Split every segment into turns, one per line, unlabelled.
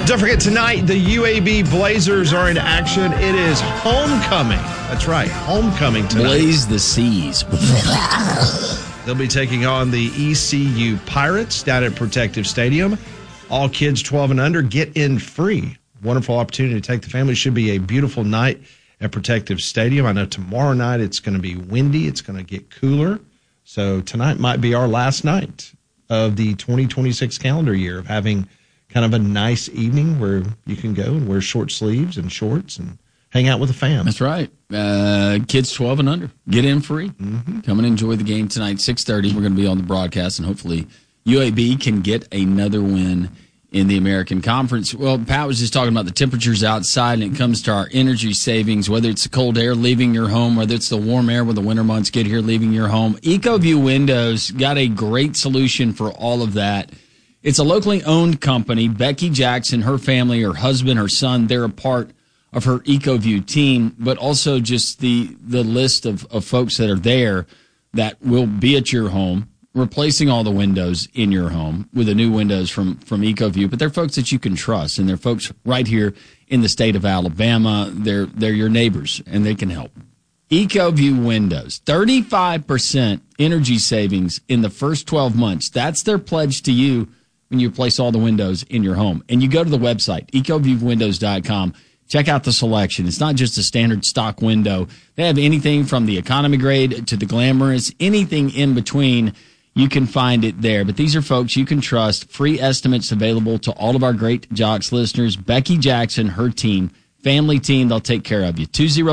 Don't forget, tonight, the UAB Blazers are in action. It is homecoming. That's right, homecoming tonight.
Blaze the seas.
They'll be taking on the ECU Pirates down at Protective Stadium. All kids 12 and under get in free. Wonderful opportunity to take the family. Should be a beautiful night at Protective Stadium. I know tomorrow night it's going to be windy. It's going to get cooler. So tonight might be our last night of the 2026 calendar year of having kind of a nice evening where you can go and wear short sleeves and shorts and hang out with the fam.
That's right. Kids 12 and under, get in free.
Mm-hmm.
Come and enjoy the game tonight, 6:30. We're going to be on the broadcast, and hopefully UAB can get another win in the American Conference. Well, Pat was just talking about the temperatures outside, and it comes to our energy savings, whether it's the cold air leaving your home, whether it's the warm air when the winter months get here leaving your home. EcoView Windows got a great solution for all of that. It's a locally owned company. Becky Jackson, her family, her husband, her son, they're a part of her EcoView team, but also just the list of folks that are there that will be at your home, replacing all the windows in your home with the new windows from EcoView. But they're folks that you can trust, and they're folks right here in the state of Alabama. They're your neighbors, and they can help. EcoView Windows, 35% energy savings in the first 12 months. That's their pledge to you when you replace all the windows in your home. And you go to the website, ecoviewwindows.com. Check out the selection. It's not just a standard stock window. They have anything from the economy grade to the glamorous, anything in between. You can find it there. But these are folks you can trust. Free estimates available to all of our great Jocks listeners. Becky Jackson, her team, family team, they'll take care of you.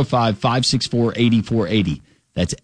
205-564-8480. That's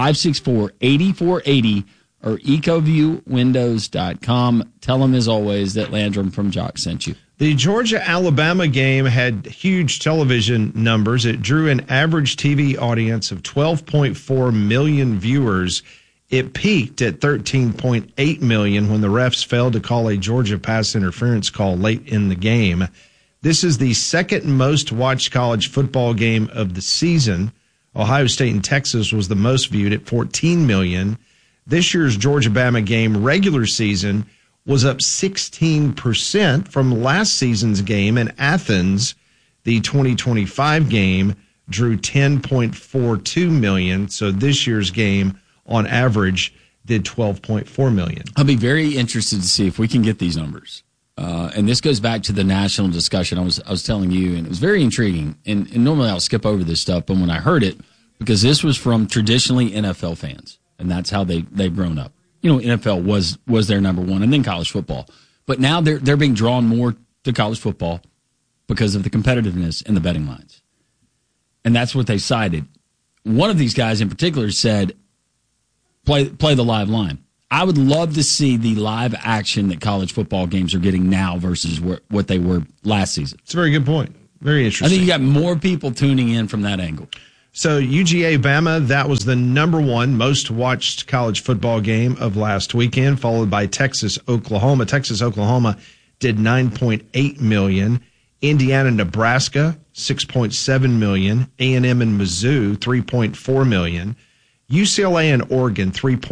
564-8480. Or ecoviewwindows.com. Tell them, as always, that Landrum from Jock sent you.
The Georgia-Alabama game had huge television numbers. It drew an average TV audience of 12.4 million viewers. It peaked at 13.8 million when the refs failed to call a Georgia pass interference call late in the game. This is the second most watched college football game of the season. Ohio State and Texas was the most viewed at 14 million. This year's Georgia-Bama game regular season was up 16% from last season's game in Athens. The 2025 game drew 10.42 million. So this year's game, on average, did 12.4 million.
I'll be very interested to see if we can get these numbers. And this goes back to the national discussion I was telling you, and it was very intriguing. And normally I'll skip over this stuff, but when I heard it, because this was from traditionally NFL fans. And that's how they've grown up. You know, NFL was their number one, and then college football. But now they're being drawn more to college football because of the competitiveness and the betting lines. And that's what they cited. One of these guys in particular said, play the live line. I would love to see the live action that college football games are getting now versus what they were last season.
It's a very good point. Very interesting.
I think you got more people tuning in from that angle.
So UGA-Bama, that was the number one most watched college football game of last weekend, followed by Texas-Oklahoma. Texas-Oklahoma did 9.8 million. Indiana-Nebraska, 6.7 million. A&M and Mizzou, 3.4 million. UCLA and Oregon,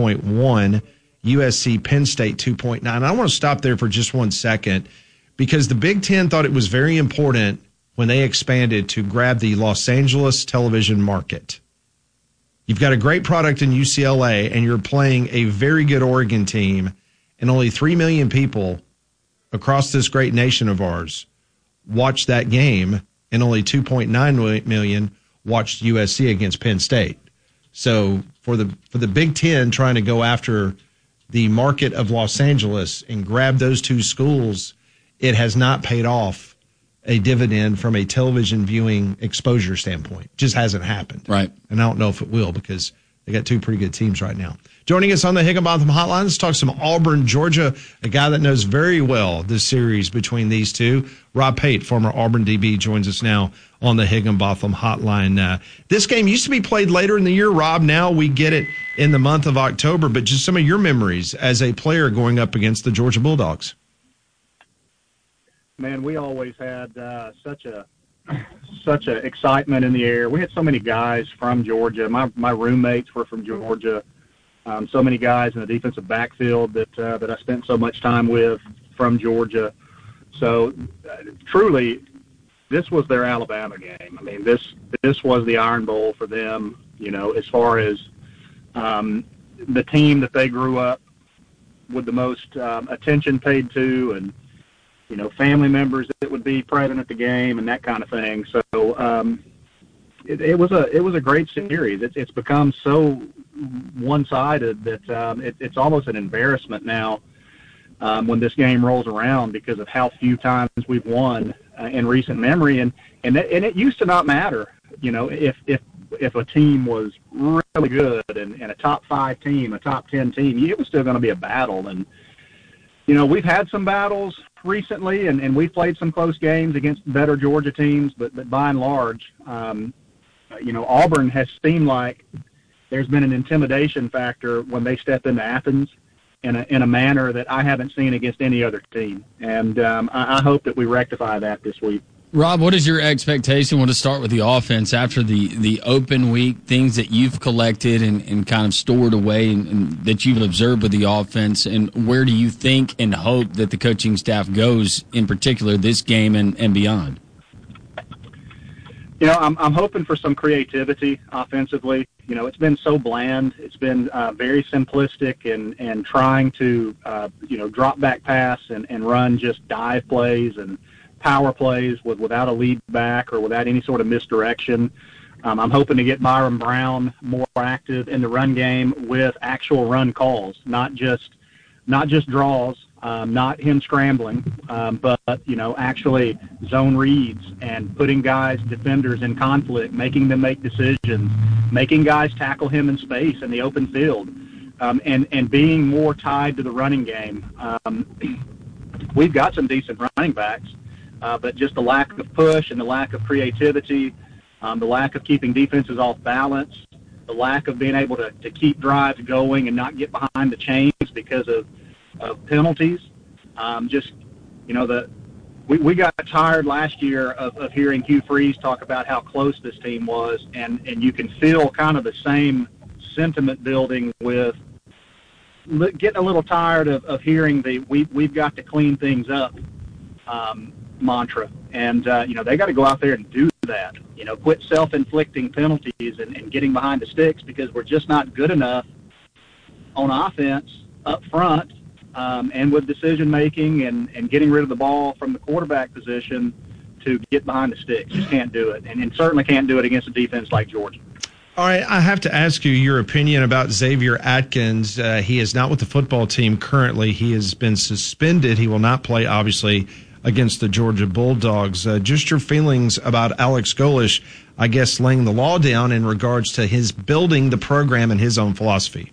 3.1. USC-Penn State, 2.9. I want to stop there for just 1 second because the Big Ten thought it was very important when they expanded to grab the Los Angeles television market. You've got a great product in UCLA, and you're playing a very good Oregon team, and only 3 million people across this great nation of ours watched that game, and only 2.9 million watched USC against Penn State. So for the Big Ten trying to go after the market of Los Angeles and grab those two schools, it has not paid off a dividend from a television viewing exposure standpoint. Just hasn't happened.
Right.
And I don't know if it will because they got two pretty good teams right now. Joining us on the Higginbotham Hotline, let's talk some Auburn, Georgia, a guy that knows very well this series between these two. Rob Pate, former Auburn DB, joins us now on the Higginbotham Hotline. This game used to be played later in the year, Rob. Now we get it in the month of October, but just some of your memories as a player going up against the Georgia Bulldogs.
Man, we always had such a excitement in the air. We had so many guys from Georgia. My roommates were from Georgia. So many guys in the defensive backfield that I spent so much time with from Georgia. So truly, this was their Alabama game. I mean, this was the Iron Bowl for them, as far as the team that they grew up with the most attention paid to, and family members that would be present at the game and that kind of thing. So it was a great series. It's become so one-sided that it's almost an embarrassment now when this game rolls around because of how few times we've won in recent memory. And it used to not matter, if a team was really good and a top 5 team, a top 10 team, it was still going to be a battle. And we've had some battles recently, and we've played some close games against better Georgia teams, but by and large, Auburn has seemed like there's been an intimidation factor when they step into Athens in a manner that I haven't seen against any other team. And I hope that we rectify that this week.
Rob, what is your expectation? We'll just start with the offense after the open week, things that you've collected and kind of stored away and that you've observed with the offense, and where do you think and hope that the coaching staff goes, in particular, this game and beyond?
I'm hoping for some creativity offensively. It's been so bland. It's been very simplistic and trying to, drop back pass and run just dive plays and power plays without a lead back or without any sort of misdirection. I'm hoping to get Byron Brown more active in the run game with actual run calls, not just draws, not him scrambling, but actually zone reads and putting defenders in conflict, making them make decisions, making guys tackle him in space in the open field, and being more tied to the running game. We've got some decent running backs. But just the lack of push and the lack of creativity, the lack of keeping defenses off balance, the lack of being able to keep drives going and not get behind the chains because of penalties. We got tired last year of hearing Hugh Freeze talk about how close this team was, and you can feel kind of the same sentiment building with getting a little tired of hearing we've got to clean things up mantra, and they got to go out there and do that. Quit self-inflicting penalties and getting behind the sticks, because we're just not good enough on offense up front, and with decision making and getting rid of the ball from the quarterback position to get behind the sticks. Just can't do it, and certainly can't do it against a defense like Georgia.
All right, I have to ask you your opinion about Xavier Atkins. He is not with the football team currently. He has been suspended. He will not play, obviously, against the Georgia Bulldogs. Just your feelings about Alex Golesh, I guess, laying the law down in regards to his building the program and his own philosophy.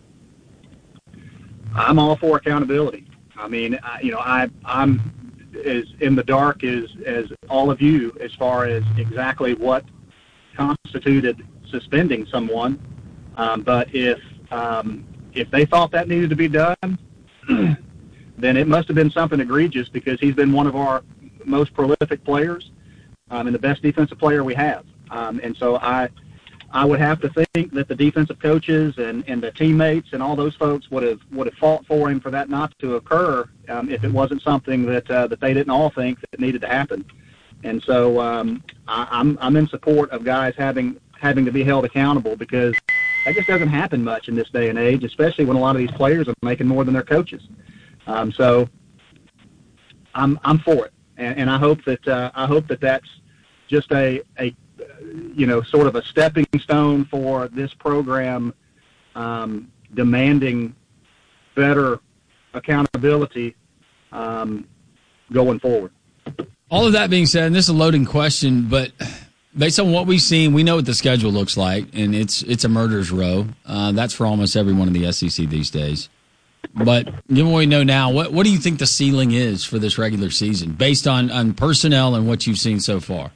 I'm all for accountability. I mean, I'm as in the dark as all of you as far as exactly what constituted suspending someone. But if they thought that needed to be done, then it must have been something egregious, because he's been one of our most prolific players and the best defensive player we have. And so I would have to think that the defensive coaches and the teammates and all those folks would have fought for him for that not to occur if it wasn't something that they didn't all think that needed to happen. And so I'm in support of guys having to be held accountable, because that just doesn't happen much in this day and age, especially when a lot of these players are making more than their coaches. So I'm for it, and I hope that that's just a sort of a stepping stone for this program, demanding better accountability going forward.
All of that being said, and this is a loading question, but based on what we've seen, we know what the schedule looks like, and it's a murderer's row. That's for almost everyone in the SEC these days. But given what we know now, what do you think the ceiling is for this regular season, based on personnel and what you've seen so far?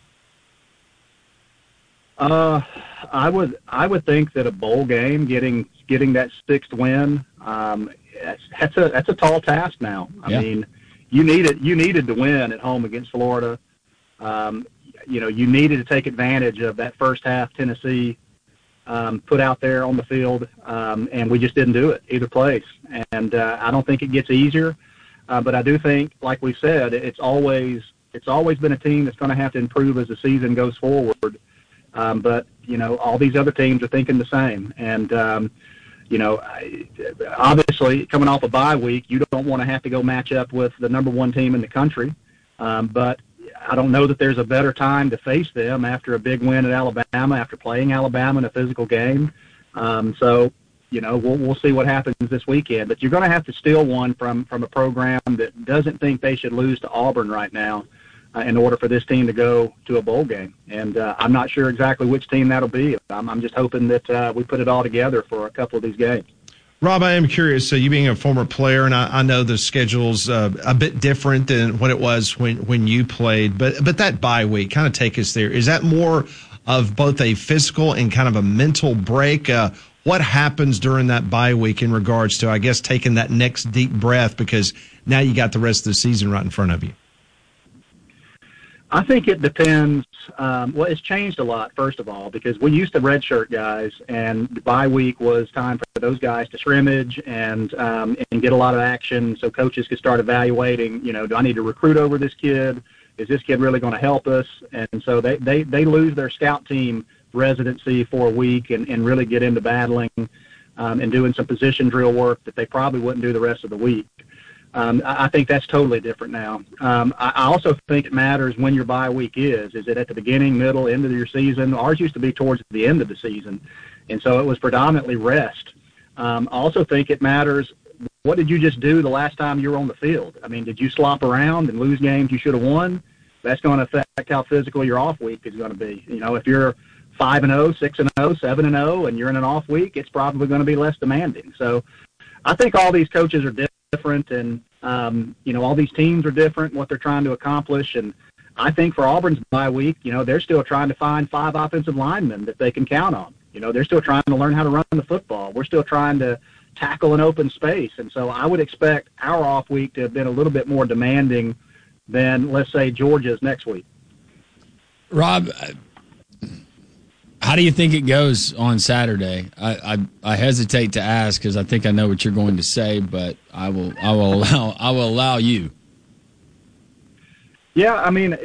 I would think that a bowl game, getting that 6th win, that's a tall task now. I mean, you needed to win at home against Florida. You needed to take advantage of that first half Tennessee put out there on the field, and we just didn't do it either place. And I don't think it gets easier. But I do think, like we said, it's always been a team that's going to have to improve as the season goes forward. But, all these other teams are thinking the same. And, obviously coming off a bye week, you don't want to have to go match up with the number one team in the country. But I don't know that there's a better time to face them after a big win at Alabama, after playing Alabama in a physical game. So, we'll see what happens this weekend. But you're going to have to steal one from a program that doesn't think they should lose to Auburn right now in order for this team to go to a bowl game. And I'm not sure exactly which team that'll be. I'm just hoping that we put it all together for a couple of these games.
Rob, I am curious, so you being a former player, and I know the schedule's a bit different than what it was when you played, but that bye week, kind of take us there. Is that more of both a physical and kind of a mental break? What happens during that bye week in regards to, I guess, taking that next deep breath because now you got the rest of the season right in front of you?
I think it depends. It's changed a lot, first of all, because we used to redshirt guys, and the bye week was time for those guys to scrimmage and get a lot of action so coaches could start evaluating, do I need to recruit over this kid? Is this kid really going to help us? And so they lose their scout team residency for a week and really get into battling and doing some position drill work that they probably wouldn't do the rest of the week. I think that's totally different now. I also think it matters when your bye week is. Is it at the beginning, middle, end of your season? Ours used to be towards the end of the season, and so it was predominantly rest. I also think it matters, what did you just do the last time you were on the field? I mean, did you slop around and lose games you should have won? That's going to affect how physical your off week is going to be. If you're 5-0, 6-0, 7-0, and you're in an off week, it's probably going to be less demanding. So I think all these coaches are different, and all these teams are different, what they're trying to accomplish. And I think for Auburn's bye week, they're still trying to find 5 offensive linemen that they can count on. They're still trying to learn how to run the football. We're still trying to tackle an open space. And so I would expect our off week to have been a little bit more demanding than, let's say, Georgia's next week.
Rob, how do you think it goes on Saturday? I hesitate to ask because I think I know what you're going to say, but I will allow you.
Yeah, I mean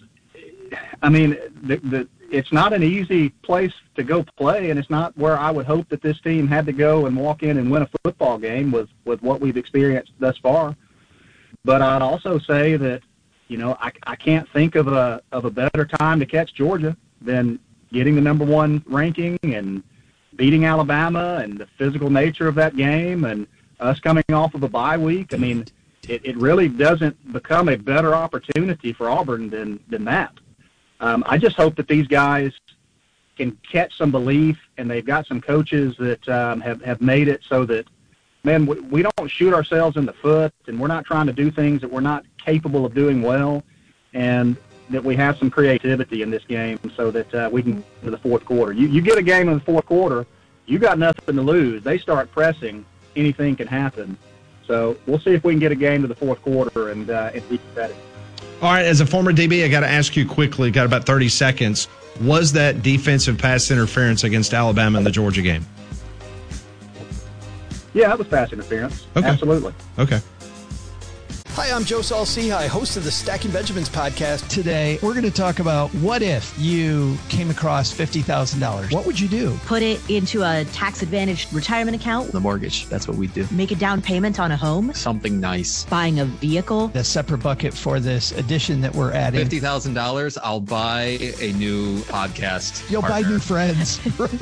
it's not an easy place to go play, and it's not where I would hope that this team had to go and walk in and win a football game with what we've experienced thus far. But I'd also say that I can't think of a better time to catch Georgia than getting the number one ranking and beating Alabama and the physical nature of that game and us coming off of a bye week. I mean, it really doesn't become a better opportunity for Auburn than that. I just hope that these guys can catch some belief, and they've got some coaches that have made it so that, man, we don't shoot ourselves in the foot, and we're not trying to do things that we're not capable of doing well, and that we have some creativity in this game so that we can get to the fourth quarter. You get a game in the fourth quarter, you got nothing to lose. They start pressing, anything can happen. So we'll see if we can get a game to the fourth quarter and be competitive.
All right, as a former DB, I got to ask you quickly, got about 30 seconds. Was that defensive pass interference against Alabama in the Georgia game?
Yeah, that was pass interference.
Okay.
Absolutely.
Okay.
Hi, I'm Joe Saul-Sehy, host of the Stacking Benjamins podcast. Today, we're going to talk about what if you came across $50,000. What would you do?
Put it into a tax-advantaged retirement account.
The mortgage, that's what we do.
Make a down payment on a home.
Something nice.
Buying a vehicle.
A separate bucket for this addition that we're adding.
$50,000, I'll buy a new podcast.
You'll
partner.
buy new friends.